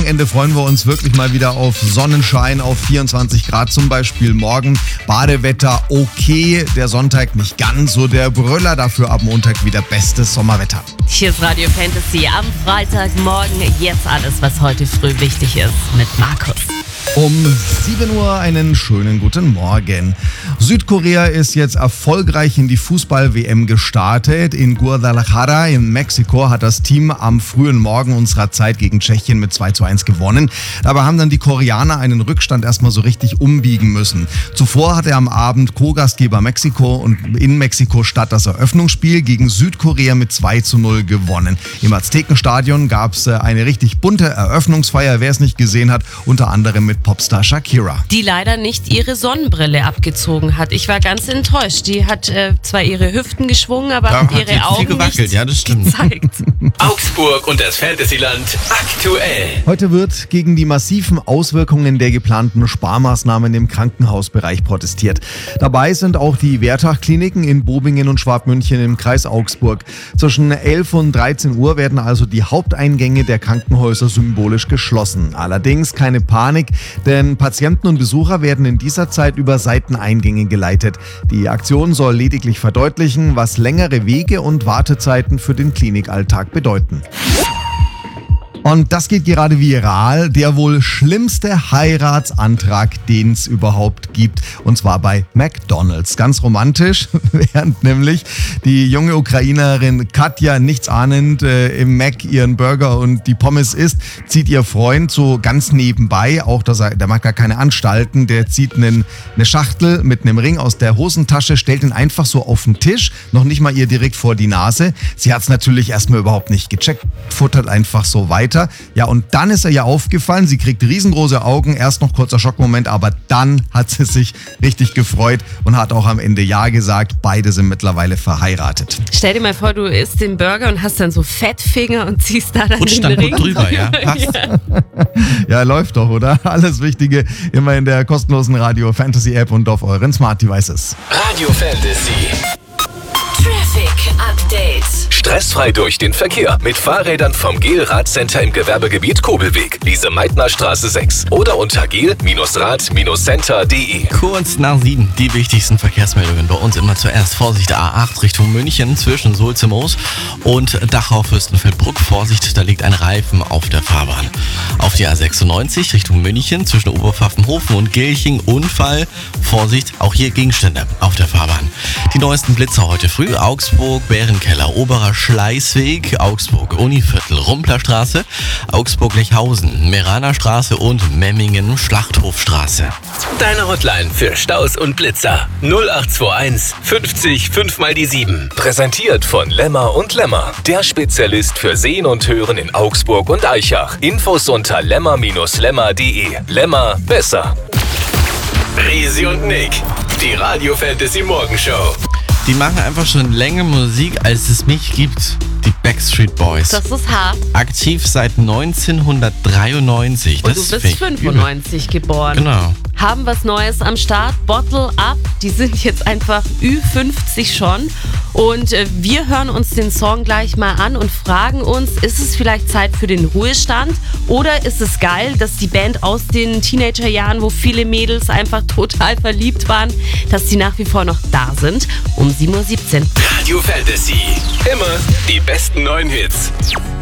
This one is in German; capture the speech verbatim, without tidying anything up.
Wochenende freuen wir uns wirklich mal wieder auf Sonnenschein, auf vierundzwanzig Grad zum Beispiel morgen. Badewetter okay, der Sonntag nicht ganz so der Brüller, dafür ab Montag wieder bestes Sommerwetter. Hier ist Radio Fantasy am Freitagmorgen. Jetzt alles, was heute früh wichtig ist mit Markus. Um sieben Uhr einen schönen guten Morgen. Südkorea ist jetzt erfolgreich in die Fußball-W M gestartet. In Guadalajara in Mexiko hat das Team am frühen Morgen unserer Zeit gegen Tschechien mit zwei zu eins gewonnen. Dabei haben dann die Koreaner einen Rückstand erstmal so richtig umbiegen müssen. Zuvor hatte am Abend Co-Gastgeber Mexiko und in Mexiko-Stadt das Eröffnungsspiel gegen Südkorea mit zwei zu null gewonnen. Im Aztekenstadion gab es eine richtig bunte Eröffnungsfeier, wer es nicht gesehen hat, unter anderem mit Popstar Shakira. Die leider nicht ihre Sonnenbrille abgezogen hat. Ich war ganz enttäuscht. Die hat äh, zwar ihre Hüften geschwungen, aber da hat hat ihre Augen gewackelt. nicht Ja, das stimmt. gezeigt. Augsburg und das Fantasyland aktuell. Heute wird gegen die massiven Auswirkungen der geplanten Sparmaßnahmen im Krankenhausbereich protestiert. Dabei sind auch die Wertach-Kliniken in Bobingen und Schwabmünchen im Kreis Augsburg. Zwischen elf und dreizehn Uhr werden also die Haupteingänge der Krankenhäuser symbolisch geschlossen. Allerdings keine Panik, denn Patienten und Besucher werden in dieser Zeit über Seiteneingänge geleitet. Die Aktion soll lediglich verdeutlichen, was längere Wege und Wartezeiten für den Klinikalltag bedeuten. Und das geht gerade viral, der wohl schlimmste Heiratsantrag, den es überhaupt gibt. Und zwar bei McDonald's. Ganz romantisch, während nämlich die junge Ukrainerin Katja nichtsahnend äh, im Mac ihren Burger und die Pommes isst, zieht ihr Freund so ganz nebenbei, auch dass er, der mag gar keine Anstalten, der zieht einen, eine Schachtel mit einem Ring aus der Hosentasche, stellt ihn einfach so auf den Tisch, noch nicht mal ihr direkt vor die Nase. Sie hat es natürlich erstmal überhaupt nicht gecheckt, futtert einfach so weiter. Ja, und dann ist er ihr aufgefallen, sie kriegt riesengroße Augen, erst noch kurzer Schockmoment, aber dann hat sie sich richtig gefreut und hat auch am Ende Ja gesagt. Beide sind mittlerweile verheiratet. Stell dir mal vor, du isst den Burger und hast dann so Fettfinger und ziehst da dann Rutscht den dann Ring gut drüber, ja. Passt. Ja. Ja, läuft doch, oder? Alles Wichtige immer in der kostenlosen Radio Fantasy App und auf euren Smart Devices. Radio Fantasy. Traffic Update. Stressfrei durch den Verkehr mit Fahrrädern vom Gel Radcenter im Gewerbegebiet Kobelweg, Lise-Meitner-Straße sechs oder unter gel Rad Center punkt de. Kurz nach sieben die wichtigsten Verkehrsmeldungen bei uns immer zuerst. Vorsicht A acht Richtung München zwischen Sulze-Moos und Dachau-Fürstenfeldbruck. Vorsicht, da liegt ein Reifen auf der Fahrbahn. Auf die A sechsundneunzig Richtung München zwischen Oberpfaffenhofen und Gilching Unfall. Vorsicht, auch hier Gegenstände auf der Fahrbahn. Die neuesten Blitzer heute früh: Augsburg, Bärenkeller, Oberer Schleißweg, Augsburg, Univiertel, Rumplerstraße, Augsburg-Lechhausen, Meraner Straße und Memmingen, Schlachthofstraße. Deine Hotline für Staus und Blitzer null acht zwei eins fünfzig fünf mal die sieben. Präsentiert von Lemmer und Lemmer, der Spezialist für Sehen und Hören in Augsburg und Aichach. Infos unter lemmer lemmer punkt de. Lemmer, besser. Resi und Nick, die Radio Fantasy Morgenshow. Die machen einfach schon länger Musik, als es mich gibt. Die Backstreet Boys. Das ist hart. Aktiv seit neunzehnhundertdreiundneunzig. Und Das du bist finde ich fünfundneunzig geboren. übel. Genau. Haben was Neues am Start. Bottle Up. Die sind jetzt einfach Ü fünfzig schon. Und äh, wir hören uns den Song gleich mal an und fragen uns, ist es vielleicht Zeit für den Ruhestand? Oder ist es geil, dass die Band aus den Teenagerjahren, wo viele Mädels einfach total verliebt waren, dass die nach wie vor noch da sind? Um sieben Uhr siebzehn. Radio Fantasy. Immer die besten neuen Hits.